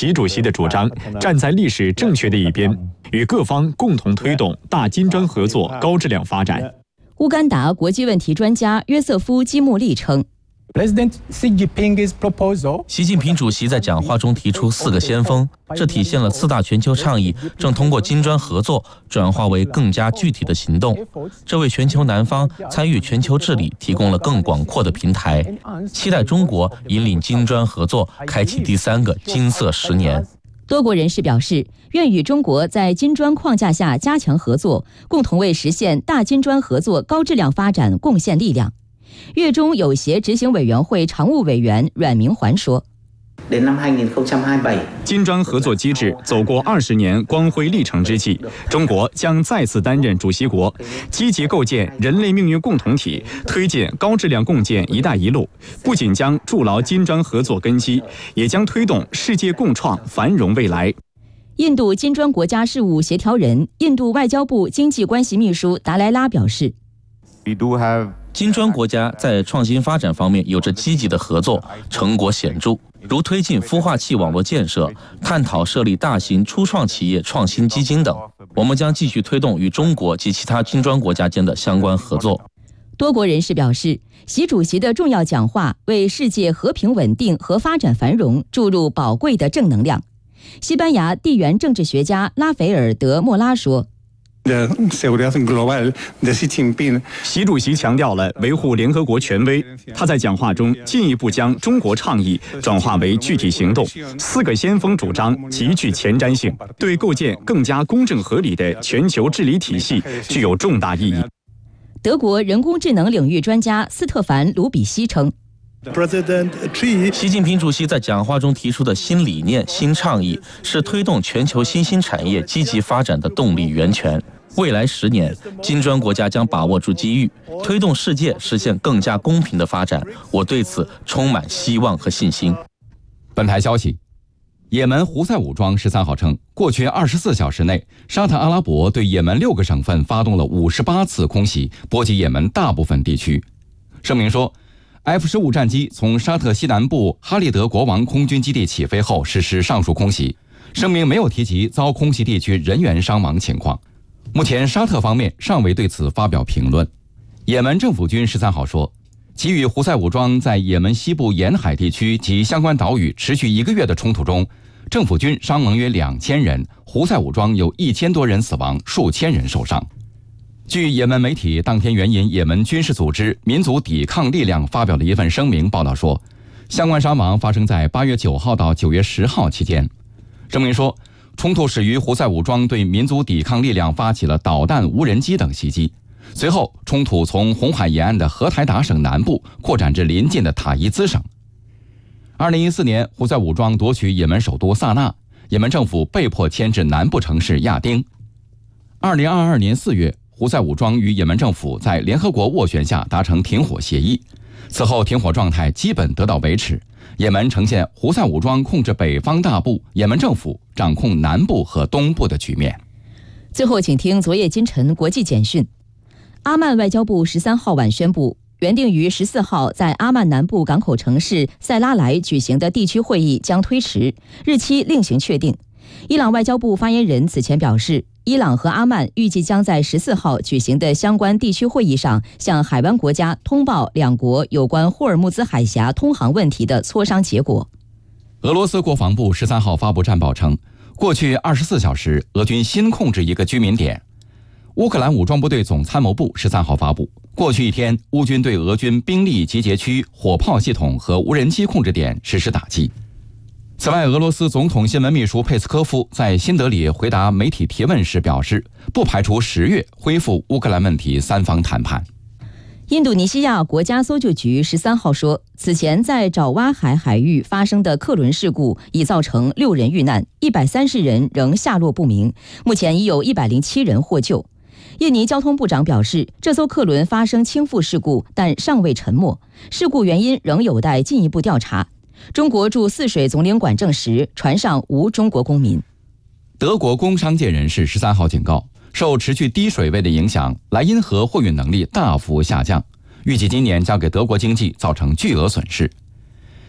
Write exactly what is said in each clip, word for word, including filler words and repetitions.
习主席的主张，站在历史正确的一边，与各方共同推动大金砖合作高质量发展。 乌干达国际问题专家约瑟夫·基穆利称， 习近平主席在讲话中提出四个先锋，这体现了四大全球倡议正通过金砖合作转化为更加具体的行动，这为全球南方参与全球治理提供了更广阔的平台。期待中国引领金砖合作开启第三个金色十年。 多国人士表示，愿与中国在金砖框架下加强合作，共同为实现大金砖合作高质量发展贡献力量。粤中友协执行委员会常务委员阮明环说， 金砖合作机制走过二十年光辉历程之际，中国将再次担任主席国，积极构建人类命运共同体，推进高质量共建“一带一路”，不仅将筑牢金砖合作根基，也将推动世界共创繁荣未来。 印度金砖国家事务协调人、印度外交部经济关系秘书达莱拉表示， 金砖国家在创新发展方面有着积极的合作，成果显著，如推进孵化器网络建设，探讨设立大型初创企业创新基金等。我们将继续推动与中国及其他金砖国家间的相关合作。 多国人士表示，习主席的重要讲话为世界和平稳定和发展繁荣注入宝贵的正能量。西班牙地缘政治学家拉斐尔·德莫拉说， 习主席强调了维护联合国权威，他在讲话中进一步将中国倡议转化为具体行动。四个先锋主张极具前瞻性，对构建更加公正合理的全球治理体系具有重大意义。 德国人工智能领域专家斯特凡·卢比希称， 习近平主席在讲话中提出的新理念、新倡议，是推动全球新兴产业积极发展的动力源泉。未来十年，金砖国家将把握住机遇，推动世界实现更加公平的发展。我对此充满希望和信心。 本台消息，也门胡塞武装十三号称，过去二十四小时内，沙特阿拉伯对也门六个省份发动了五十八次空袭，波及也门大部分地区。声明说， F 十五战机从沙特西南部哈利德国王空军基地起飞后实施上述空袭，声明没有提及遭空袭地区人员伤亡情况。目前沙特方面尚未对此发表评论。也门政府军十三号说，其与胡塞武装在也门西部沿海地区及相关岛屿持续一个月的冲突中，政府军伤亡约两千人，胡塞武装有一千多人死亡，数千人受伤。据也门媒体当天援引也门军事组织民族抵抗力量发表的一份声明报道说，相关伤亡发生在八月九号到九月十号期间。声明说，冲突始于胡塞武装对民族抵抗力量发起了导弹、无人机等袭击，随后冲突从红海沿岸的荷台达省南部扩展至邻近的塔伊兹省。二零一四年，胡塞武装夺取也门首都萨那，也门政府被迫迁至南部城市亚丁。二零二二年四月，胡塞武装与也门政府在联合国斡旋下达成停火协议，此后停火状态基本得到维持。也门呈现胡塞武装控制北方大部，也门政府掌控南部和东部的局面。 最后，请听昨夜今晨国际简讯。阿曼外交部十三号晚宣布，原定于十四号在阿曼南部港口城市塞拉莱举行的地区会议将推迟，日期另行确定。伊朗外交部发言人此前表示，伊朗和阿曼预计将在十四号举行的相关地区会议上，向海湾国家通报两国有关霍尔木兹海峡通航问题的磋商结果。 俄罗斯国防部十三号发布战报称，过去二十四小时，俄军新控制一个居民点。乌克兰武装部队总参谋部十三号发布，过去一天，乌军对俄军兵力集结区、火炮系统和无人机控制点实施打击。此外，俄罗斯总统新闻秘书佩斯科夫在新德里回答媒体提问时表示，不排除十月恢复乌克兰问题三方谈判。 印度尼西亚国家搜救局十三号说，此前在爪哇海海域发生的客轮事故已造成六人遇难，一百三十人仍下落不明，目前已有一百零七人获救。印尼交通部长表示，这艘客轮发生倾覆事故，但尚未沉没，事故原因仍有待进一步调查。中国驻泗水总领馆证实，船上无中国公民。 德国工商界人士十三号警告，受持续低水位的影响，莱茵河货运能力大幅下降，预计今年将给德国经济造成巨额损失。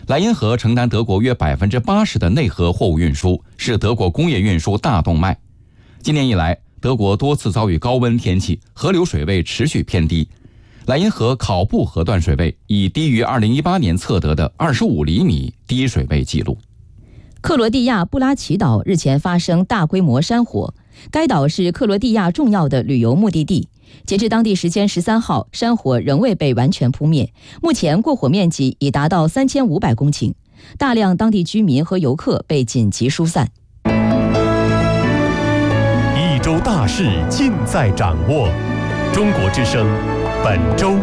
莱茵河承担德国约百分之八十的内河货物运输，是德国工业运输大动脉。今年以来，德国多次遭遇高温天气，河流水位持续偏低。莱茵河考布河段水位已低于二零一八年测得的二十五厘米低水位记录。 克罗地亚布拉奇岛日前发生大规模山火，该岛是克罗地亚重要的旅游目的地。截至当地时间十三号，山火仍未被完全扑灭，目前过火面积已达到三千五百公顷，大量当地居民和游客被紧急疏散。 一周大事尽在掌握，中国之声本周。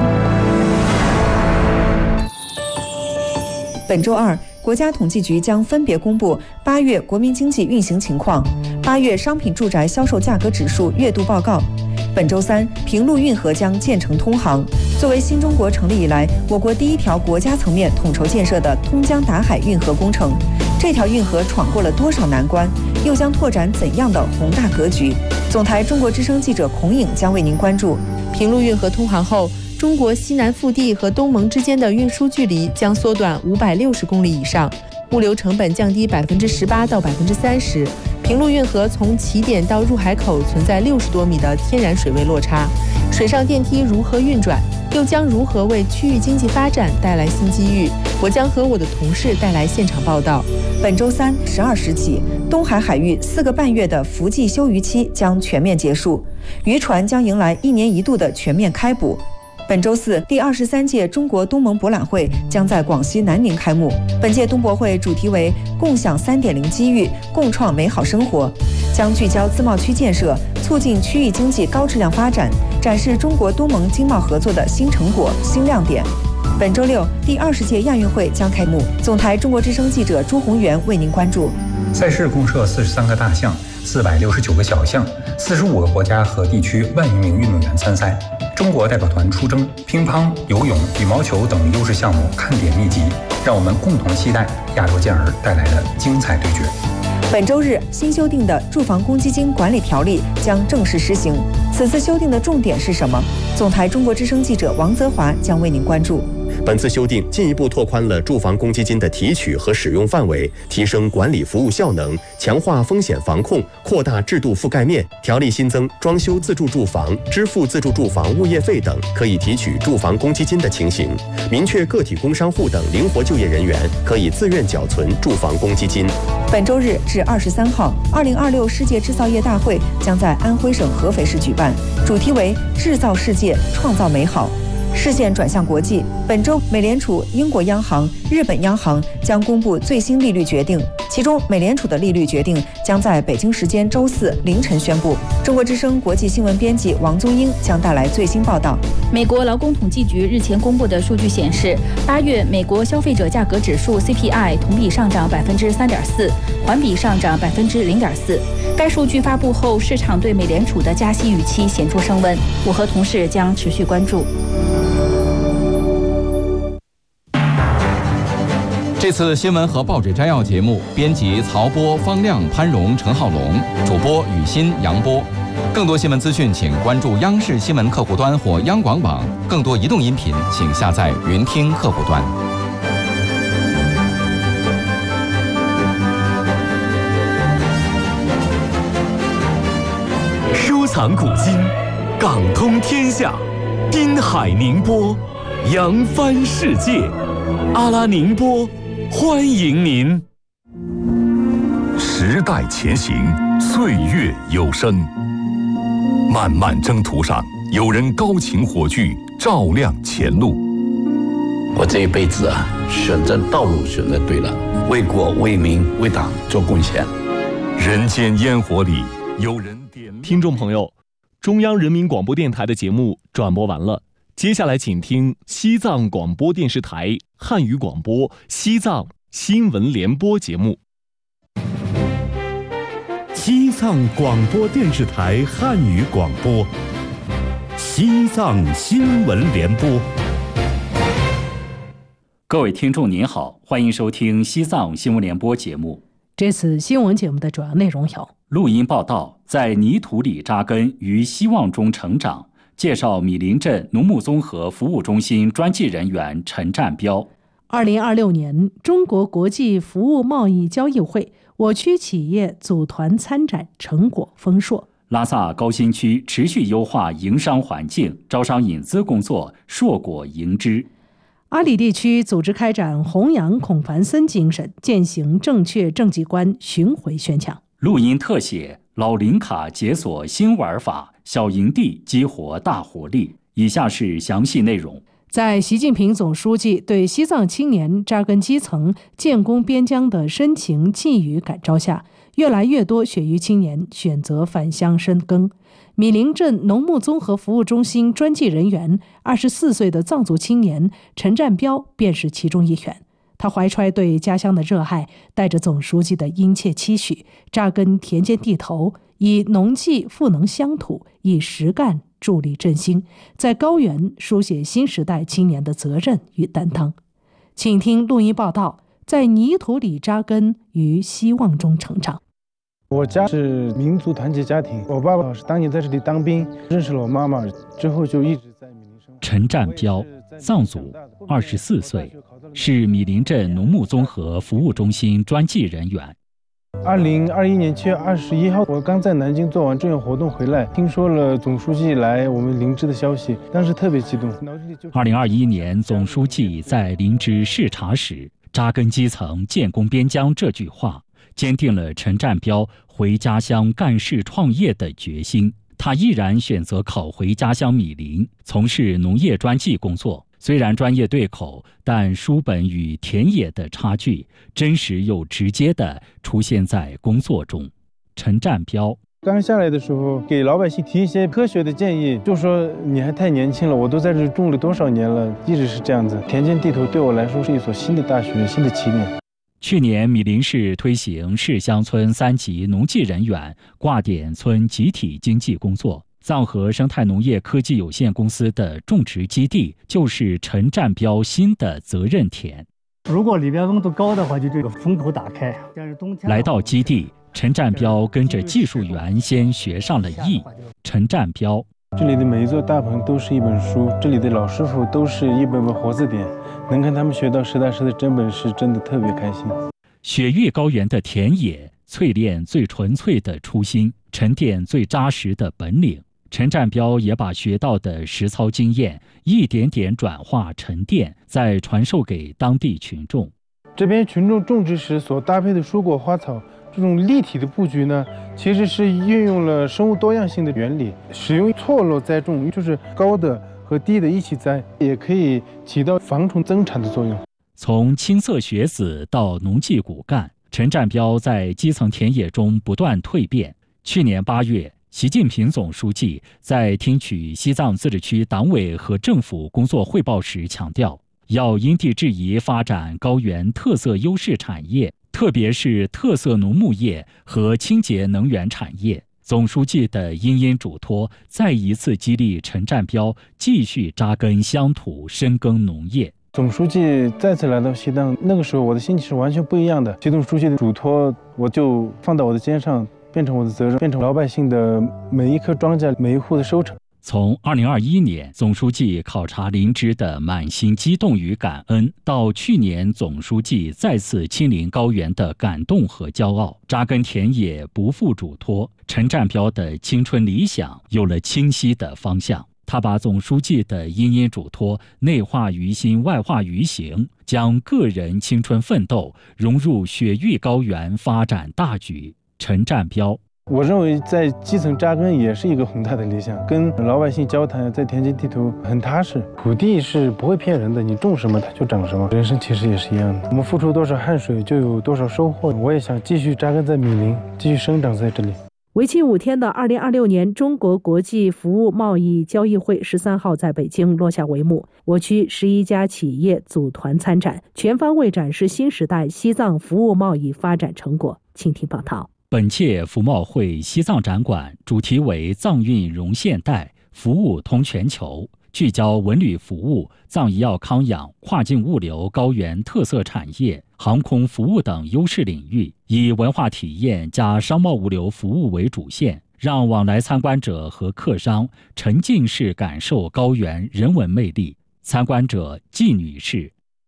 本周二，国家统计局将分别公布八月国民经济运行情况、八月商品住宅销售价格指数月度报告。本周三，平陆运河将建成通航。作为新中国成立以来我国第一条国家层面统筹建设的通江达海运河工程，这条运河闯过了多少难关，又将拓展怎样的宏大格局？总台中国之声记者孔颖将为您关注。 平陆运河通航后，中国西南腹地和东盟之间的运输距离将缩短五百六十公里以上，物流成本降低百分之十八到百分之三十。平陆运河从起点到入海口存在六十多米的天然水位落差，水上电梯如何运转，又将如何为区域经济发展带来新机遇？我将和我的同事带来现场报道。 本周三十二时起，东海海域四个半月的伏季休渔期将全面结束，渔船将迎来一年一度的全面开捕。本周四，第二十三届中国东盟博览会将在广西南宁开幕。本届东博会主题为“共享 三点零 机遇，共创美好生活”，将聚焦自贸区建设，促进区域经济高质量发展，展示中国东盟经贸合作的新成果、新亮点。本周六，第二十届亚运会将开幕。总台中国之声记者朱宏元为您关注。 赛事共设四十三个大项、四百六十九个小项，四十五个国家和地区万余名运动员参赛。中国代表团出征，乒乓、游泳、羽毛球等优势项目看点密集，让我们共同期待亚洲健儿带来的精彩对决。 本周日，新修订的住房公积金管理条例将正式施行。此次修订的重点是什么？总台中国之声记者王泽华将为您关注。 本次修订进一步拓宽了住房公积金的提取和使用范围，提升管理服务效能，强化风险防控，扩大制度覆盖面。条例新增装修自住住房、支付自住住房物业费等可以提取住房公积金的情形，明确个体工商户等灵活就业人员可以自愿缴存住房公积金。 本周日至二十三号，二零二六世界制造业大会将在安徽省合肥市举办，主题为“制造世界，创造美好”。视线转向国际，本周美联储、英国央行、日本央行将公布最新利率决定，其中美联储的利率决定将在北京时间周四凌晨宣布。中国之声国际新闻编辑王宗英将带来最新报道。 美国劳工统计局日前公布的数据显示，八月美国消费者价格指数 C P I 同比上涨百分之三点四，环比上涨百分之零点四。该数据发布后，市场对美联储的加息预期显著升温。我和同事将持续关注。 这次新闻和报纸摘要节目，编辑曹波、方亮、潘荣、陈浩龙，主播雨欣、杨波。更多新闻资讯，请关注央视新闻客户端或央广网。更多移动音频，请下载云听客户端。 收藏古今，港通天下，滨海宁波，扬帆世界。阿拉宁波，欢迎您。时代前行，岁月有声。漫漫征途上，有人高擎火炬，照亮前路。 我这一辈子啊，选择道路选择对了，为国为民为党做贡献。 人间烟火里，有人点亮。听众朋友，中央人民广播电台的节目转播完了，接下来请听西藏广播电视台汉语广播西藏新闻联播节目。 西藏广播电视台汉语广播，西藏新闻联播。 各位听众您好，欢迎收听西藏新闻联播节目。 这次新闻节目的主要内容有： 录音报道，在泥土里扎根，于希望中成长。介绍米林镇农牧综合服务中心专技人员陈占标。 二零二六年，中国国际服务贸易交易会我区企业组团参展成果丰硕。 拉萨高新区持续优化营商环境，招商引资工作硕果迎之。 阿里地区组织开展弘扬孔繁森精神，践行正确政绩观巡回宣讲。 录音特写老林卡解锁新玩法，小营地激活大活力。以下是详细内容。 在习近平总书记对西藏青年扎根基层、建功边疆的深情寄语感召下，越来越多血域青年选择返乡深耕。米林镇农牧综合服务中心专技人员二十四岁的藏族青年陈占标便是其中一员。他怀揣对家乡的热爱，带着总书记的殷切期许，扎根田间地头，以农技赋能乡土，以实干助力振兴，在高原书写新时代青年的责任与担当。请听录音报道：在泥土里扎根，于希望中成长。 我家是民族团结家庭，我爸爸是当年在这里当兵，认识了我妈妈之后就一直在米林生活。 陈占标，藏族，二十四岁，是米林镇农牧综合服务中心专技人员。 二零二一年七月二十一号，我刚在南京做完志愿活动回来，听说了总书记来我们林芝的消息，当时特别激动。 二零二一年，总书记在林芝视察时，扎根基层、建功边疆这句话，坚定了陈占标回家乡干事创业的决心。他毅然选择考回家乡米林，从事农业专技工作。虽然专业对口，但书本与田野的差距，真实又直接地出现在工作中。陈占标刚下来的时候，给老百姓提一些科学的建议，就说你还太年轻了，我都在这种了多少年了，一直是这样子。田间地头对我来说是一所新的大学，新的起点。 去年，米林市推行市乡村三级农技人员挂点村集体经济工作。藏和生态农业科技有限公司的种植基地就是陈占标新的责任田。 如果里边温度高的话，就这个风口打开。但是冬天来到基地，陈占标跟着技术员先学上了艺。陈占标， 这里的每一座大棚都是一本书，这里的老师傅都是一本本活字典，能跟他们学到实打实的真本事，真的特别开心。 雪域高原的田野，淬炼最纯粹的初心，沉淀最扎实的本领。陈占标也把学到的实操经验一点点转化沉淀，再传授给当地群众。 这边群众种植时所搭配的蔬果花草，这种立体的布局呢，其实是运用了生物多样性的原理，使用错落栽种，就是高的和低的一起栽，也可以起到防虫增产的作用。 从青色学子到农技骨干，陈占标在基层田野中不断蜕变。去年八月，习近平总书记在听取西藏自治区党委和政府工作汇报时强调，要因地制宜发展高原特色优势产业，特别是特色农牧业和清洁能源产业。总书记的殷殷嘱托，再一次激励陈占标继续扎根乡土，深耕农业。 总书记再次来到西藏，那个时候我的心情是完全不一样的。习总书记的嘱托，我就放到我的肩上，变成我的责任，变成老百姓的每一颗庄稼、每一户的收成。 从二零二一年总书记考察林芝的满心激动与感恩，到去年总书记再次亲临高原的感动和骄傲，扎根田野不负嘱托，陈占标的青春理想有了清晰的方向。他把总书记的殷殷嘱托内化于心，外化于行，将个人青春奋斗融入雪域高原发展大局。陈占标， 我认为在基层扎根也是一个宏大的理想，跟老百姓交谈，在田间地头很踏实。土地是不会骗人的，你种什么它就长什么。人生其实也是一样的，我们付出多少汗水就有多少收获。我也想继续扎根在米林，继续生长在这里。 为期五天的二零二六年中国国际服务贸易交易会十三号在北京落下帷幕，我区十一家企业组团参展，全方位展示新时代西藏服务贸易发展成果。请听报道。 本届服贸会西藏展馆主题为藏运融现代，服务通全球，聚焦文旅服务、藏医药康养、跨境物流、高原特色产业、航空服务等优势领域，以文化体验加商贸物流服务为主线，让往来参观者和客商沉浸式感受高原人文魅力。参观者季女士，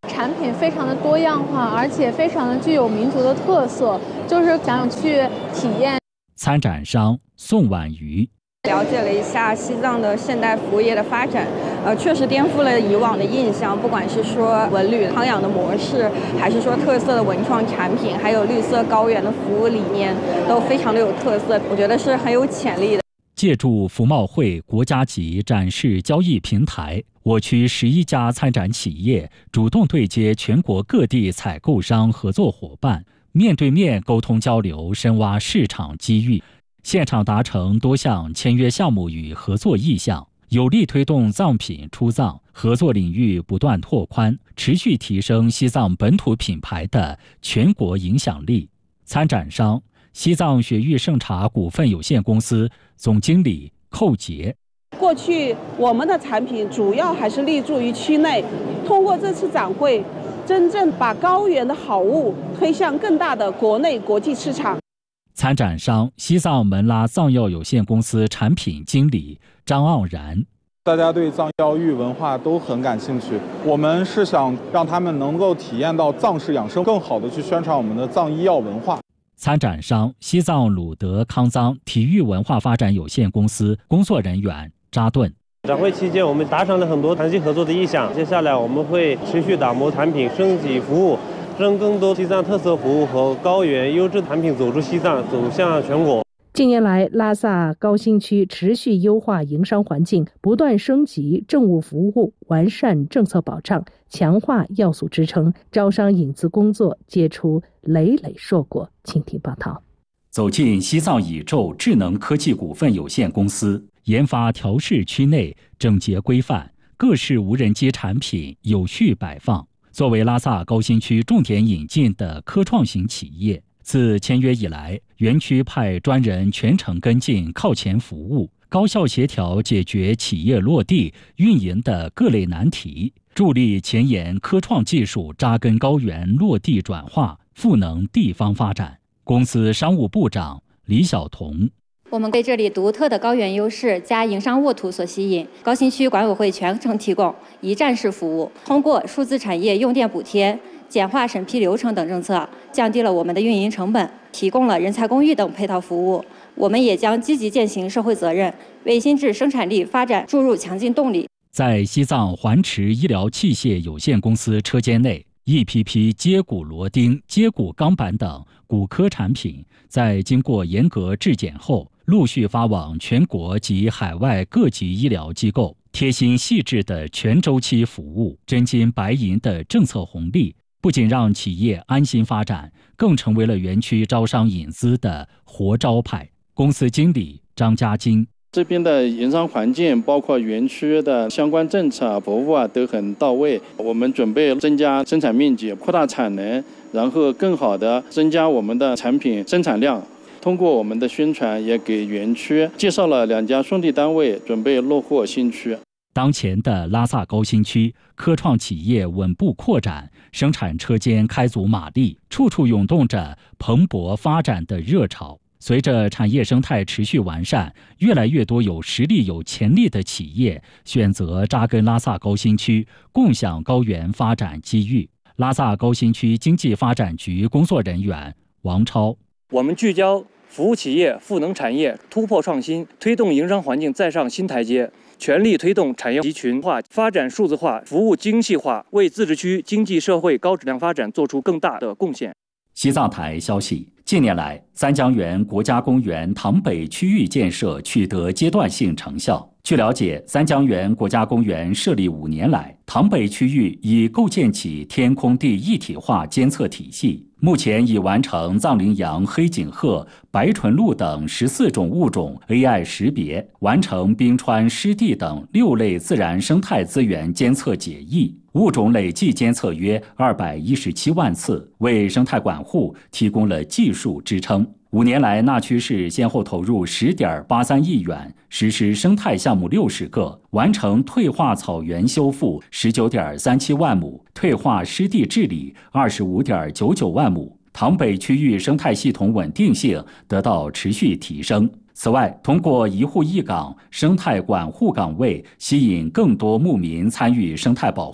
产品非常的多样化，而且非常的具有民族的特色，就是想去体验。 参展商宋婉瑜了解了一下西藏的现代服务业的发展，呃，确实颠覆了以往的印象，不管是说文旅康养的模式，还是说特色的文创产品，还有绿色高原的服务理念，都非常的有特色，我觉得是很有潜力的。 借助服贸会国家级展示交易平台，我区十一家参展企业主动对接全国各地采购商合作伙伴，面对面沟通交流，深挖市场机遇，现场达成多项签约项目与合作意向，有力推动藏品出藏合作领域不断拓宽，持续提升西藏本土品牌的全国影响力。参展商西藏雪域盛茶股份有限公司总经理寇杰。 过去我们的产品主要还是立足于区内，通过这次展会，真正把高原的好物推向更大的国内国际市场。 参展商西藏门拉藏药有限公司产品经理张盎然。 大家对藏药浴文化都很感兴趣，我们是想让他们能够体验到藏式养生，更好的去宣传我们的藏医药文化。 参展商西藏鲁德康藏体育文化发展有限公司工作人员扎顿。 展会期间，我们达成了很多长期合作的意向，接下来我们会持续打磨产品升级服务，让更多西藏特色服务和高原优质产品走出西藏，走向全国。 近年来，拉萨高新区持续优化营商环境，不断升级政务服务，完善政策保障，强化要素支撑，招商引资工作结出累累硕果。请听报道。 走进西藏宇宙智能科技股份有限公司，研发调试区内整洁规范，各式无人机产品有序摆放。作为拉萨高新区重点引进的科创型企业，自签约以来，园区派专人全程跟进靠前服务，高效协调解决企业落地运营的各类难题，助力前沿科创技术扎根高原落地转化，赋能地方发展。公司商务部长李晓彤。 我们被这里独特的高原优势加营商沃土所吸引，高新区管委会全程提供一站式服务，通过数字产业用电补贴、简化审批流程等政策，降低了我们的运营成本，提供了人才公寓等配套服务。我们也将积极践行社会责任，为新质生产力发展注入强劲动力。 在西藏环驰医疗器械有限公司车间内，一批批接骨螺钉、接骨钢板等骨科产品，在经过严格质检后，陆续发往全国及海外各级医疗机构。贴心细致的全周期服务，真金白银的政策红利，不仅让企业安心发展，更成为了园区招商引资的活招牌。公司经理张家金。 这边的营商环境，包括园区的相关政策服务啊，都很到位。我们准备增加生产面积，扩大产能，然后更好的增加我们的产品生产量。通过我们的宣传，也给园区介绍了两家兄弟单位，准备落户新区。 当前的拉萨高新区，科创企业稳步扩展，生产车间开足马力，处处涌动着蓬勃发展的热潮。随着产业生态持续完善，越来越多有实力、有潜力的企业选择扎根拉萨高新区，共享高原发展机遇。拉萨高新区经济发展局工作人员王超： 我们聚焦服务企业、赋能产业，突破创新，推动营商环境再上新台阶，全力推动产业集群化、发展数字化、服务精细化，为自治区经济社会高质量发展做出更大的贡献。 西藏台消息，近年来，三江源国家公园塘北区域建设取得阶段性成效。据了解，三江源国家公园设立五年来，塘北区域已构建起天空地一体化监测体系，目前已完成藏羚羊、黑颈鹤、白唇鹿等十四种物种 A I 识别，完成冰川、湿地等六类自然生态资源监测解译，物种累计监测约二百一十七万次，为生态管护提供了技术支撑。五年来，纳区市先后投入十点八三亿元，实施生态项目六十个，完成退化草原修复十九点三七万亩，退化湿地治理二十五点九九万亩，塘北区域生态系统稳定性得到持续提升。此外，通过一户一岗生态管护岗位，吸引更多牧民参与生态保护。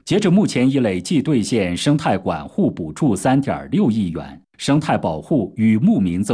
截至目前，已累计兑现生态管护补助三点六亿元，生态保护与牧民增